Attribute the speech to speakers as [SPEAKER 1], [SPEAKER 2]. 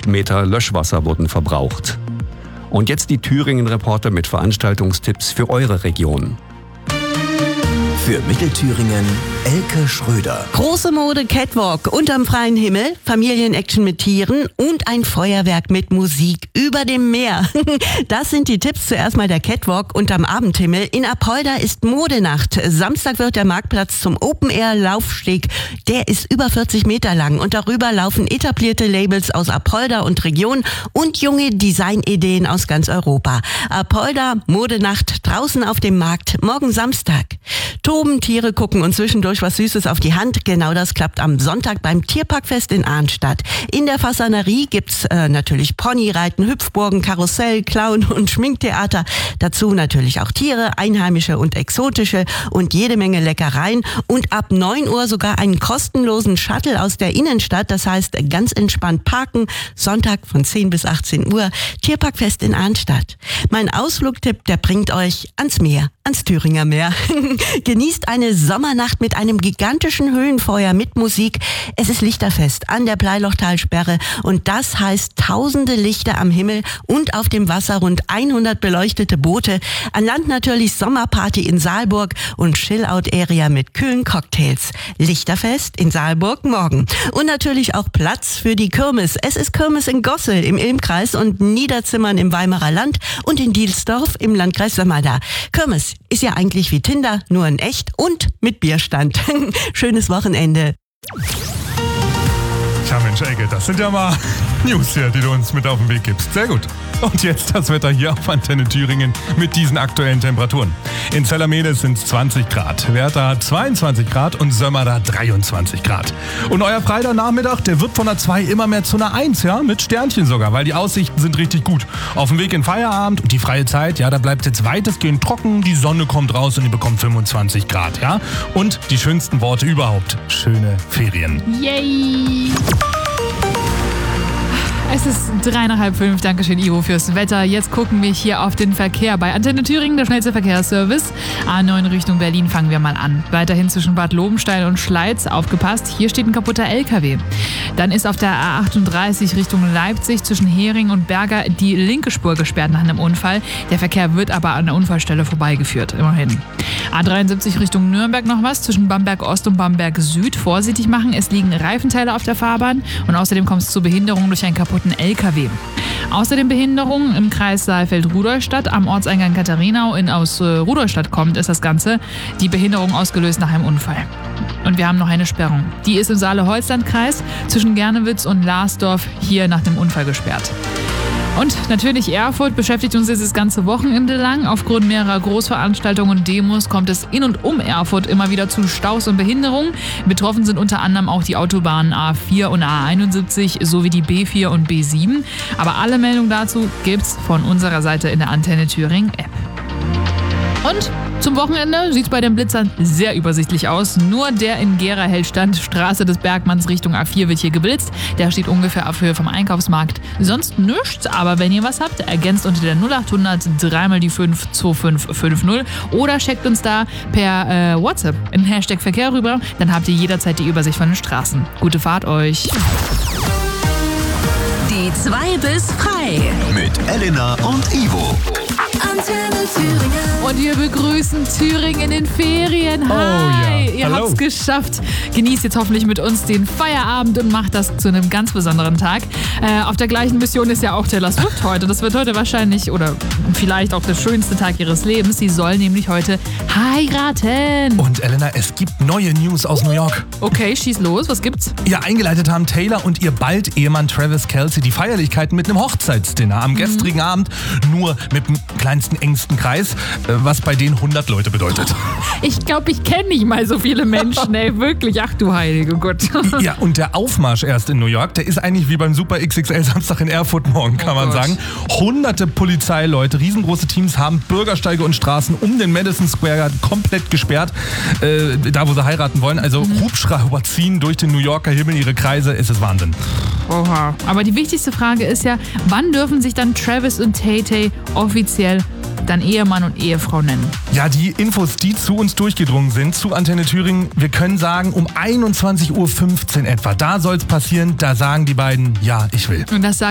[SPEAKER 1] Kubikmeter Löschwasser wurden verbraucht. Und jetzt die Thüringen-Reporter mit Veranstaltungstipps für eure Region.
[SPEAKER 2] Für Mittelthüringen Elke Schröder.
[SPEAKER 3] Große Mode, Catwalk unterm freien Himmel, Familienaction mit Tieren und ein Feuerwerk mit Musik über dem Meer. Das sind die Tipps. Zuerst mal der Catwalk unterm Abendhimmel. In Apolda ist Modenacht. Samstag wird der Marktplatz zum Open-Air-Laufsteg. Der ist über 40 Meter lang und darüber laufen etablierte Labels aus Apolda und Region und junge Designideen aus ganz Europa. Apolda, Modenacht, draußen auf dem Markt, morgen Samstag. Toben, Tiere gucken und zwischendurch was Süßes auf die Hand. Genau das klappt am Sonntag beim Tierparkfest in Arnstadt. In der Fasanerie gibt's natürlich Ponyreiten, Hüpfburgen, Karussell, Clown und Schminktheater. Dazu natürlich auch Tiere, einheimische und exotische und jede Menge Leckereien. Und ab 9 Uhr sogar einen kostenlosen Shuttle aus der Innenstadt. Das heißt, ganz entspannt parken. Sonntag von 10 bis 18 Uhr. Tierparkfest in Arnstadt. Mein Ausflugtipp, der bringt euch ans Meer, ans Thüringer Meer. Genießt eine Sommernacht mit einem gigantischen Höhenfeuer mit Musik. Es ist Lichterfest an der Bleilochtalsperre und das heißt tausende Lichter am Himmel und auf dem Wasser rund 100 beleuchtete Boote. An Land natürlich Sommerparty in Saalburg und Chill-Out-Area mit kühlen Cocktails. Lichterfest in Saalburg morgen. Und natürlich auch Platz für die Kirmes. Es ist Kirmes in Gossel im Ilmkreis und Niederzimmern im Weimarer Land und in Dielsdorf im Landkreis Sömmerda. Kirmes ist ja eigentlich wie Tinder, nur in echt und mit Bierstand. Schönes Wochenende.
[SPEAKER 4] Ja Mensch, Elke, das sind ja mal News hier, die du uns mit auf den Weg gibst. Sehr gut. Und jetzt das Wetter hier auf Antenne Thüringen mit diesen aktuellen Temperaturen. In Zellermede sind es 20 Grad, Werther hat 22 Grad und Sömmerda 23 Grad. Und euer Freitagnachmittag, der wird von einer 2 immer mehr zu einer 1, ja, mit Sternchen sogar, weil die Aussichten sind richtig gut. Auf dem Weg in Feierabend und die freie Zeit, ja, da bleibt jetzt weitestgehend trocken, die Sonne kommt raus und ihr bekommt 25 Grad, ja. Und die schönsten Worte überhaupt, schöne Ferien.
[SPEAKER 5] Yay! Es ist 4:30. Dankeschön, Ivo, fürs Wetter. Jetzt gucken wir hier auf den Verkehr. Bei Antenne Thüringen, der schnellste Verkehrsservice. A9 Richtung Berlin fangen wir mal an. Weiterhin zwischen Bad Lobenstein und Schleiz. Aufgepasst, hier steht ein kaputter LKW. Dann ist auf der A38 Richtung Leipzig zwischen Hering und Berger die linke Spur gesperrt nach einem Unfall. Der Verkehr wird aber an der Unfallstelle vorbeigeführt, immerhin. A73 Richtung Nürnberg noch was. Zwischen Bamberg Ost und Bamberg Süd vorsichtig machen. Es liegen Reifenteile auf der Fahrbahn und außerdem kommt es zu Behinderungen durch einen kaputten LKW. Außerdem Behinderungen im Kreis Saalfeld-Rudolstadt. Am Ortseingang Katharinau aus Rudolstadt kommt, ist das Ganze. Die Behinderung ausgelöst nach einem Unfall. Und wir haben noch eine Sperrung. Die ist im Saale-Holzland-Kreis zwischen Gernewitz und Larsdorf hier nach dem Unfall gesperrt. Und natürlich Erfurt beschäftigt uns jetzt das ganze Wochenende lang. Aufgrund mehrerer Großveranstaltungen und Demos kommt es in und um Erfurt immer wieder zu Staus und Behinderungen. Betroffen sind unter anderem auch die Autobahnen A4 und A71 sowie die B4 und B7. Aber alle Meldungen dazu gibt's von unserer Seite in der Antenne Thüringen App. Und zum Wochenende sieht es bei den Blitzern sehr übersichtlich aus. Nur der in Gera-Hellstand, Straße des Bergmanns Richtung A4 wird hier geblitzt. Der steht ungefähr auf Höhe vom Einkaufsmarkt. Sonst nichts, aber wenn ihr was habt, ergänzt unter der 0800 3 die 5 2550 oder schickt uns da per WhatsApp in Hashtag Verkehr rüber. Dann habt ihr jederzeit die Übersicht von den Straßen. Gute Fahrt euch.
[SPEAKER 3] Die 2 bis frei.
[SPEAKER 2] Mit Elena und Ivo.
[SPEAKER 3] Antenne Thüringen.
[SPEAKER 5] Und wir begrüßen Thüringen in den Ferien. Hi,
[SPEAKER 4] ja.
[SPEAKER 5] Ihr
[SPEAKER 4] Hallo.
[SPEAKER 5] habt's geschafft. Genießt jetzt hoffentlich mit uns den Feierabend und macht das zu einem ganz besonderen Tag. Auf der gleichen Mission ist ja auch Taylor Swift heute. Das wird heute wahrscheinlich oder vielleicht auch der schönste Tag ihres Lebens. Sie soll nämlich heute heiraten.
[SPEAKER 4] Und Elena, es gibt neue News aus New York.
[SPEAKER 5] Okay, schieß los. Was gibt's?
[SPEAKER 4] Ja, eingeleitet haben Taylor und ihr bald Ehemann Travis Kelce die Feierlichkeiten mit einem Hochzeitsdinner am gestrigen Abend, nur mit dem kleinsten, engsten Kreis, was bei denen 100 Leute bedeutet.
[SPEAKER 5] Ich glaube, ich kenne nicht mal so viele Menschen, ey, wirklich. Ach du heilige Gott.
[SPEAKER 4] Ja, und der Aufmarsch erst in New York, der ist eigentlich wie beim Super XXL Samstag in Erfurt morgen, kann man sagen. Hunderte Polizeileute, riesengroße Teams haben Bürgersteige und Straßen um den Madison Square Garden komplett gesperrt, da wo sie heiraten wollen. Also Hubschrauber ziehen durch den New Yorker Himmel ihre Kreise, es ist Wahnsinn.
[SPEAKER 5] Oha. Aber die wichtigste Frage ist ja, wann dürfen sich dann Travis und Tay-Tay offiziell dann Ehemann und Ehefrau nennen?
[SPEAKER 4] Ja, die Infos, die zu uns durchgedrungen sind, zu Antenne Thüringen, wir können sagen, um 21:15 Uhr etwa, da soll es passieren, da sagen die beiden, ja, ich will.
[SPEAKER 5] Und das